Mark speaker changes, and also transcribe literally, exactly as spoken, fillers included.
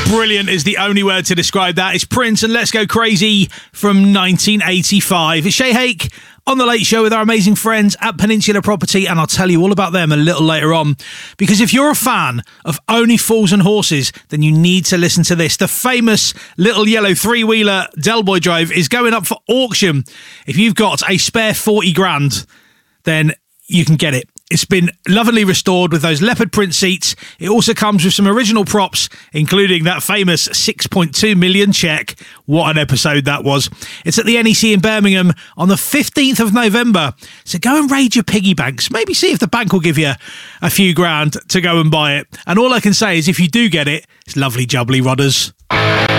Speaker 1: Brilliant is the only word to describe that. It's Prince and Let's Go Crazy from nineteen eighty-five. It's Shay Hake on The Late Show with our amazing friends at Peninsula Property, and I'll tell you all about them a little later on. Because if you're a fan of Only Fools and Horses, then you need to listen to this. The famous little yellow three-wheeler Del Boy Drive is going up for auction. If you've got a spare forty grand, then you can get it. It's been lovingly restored with those leopard print seats. It also comes with some original props, including that famous six point two million check. What an episode that was. It's at the N E C in Birmingham on the fifteenth of November. So go and raid your piggy banks. Maybe see if the bank will give you a few grand to go and buy it. And all I can say is if you do get it, it's lovely jubbly rodders.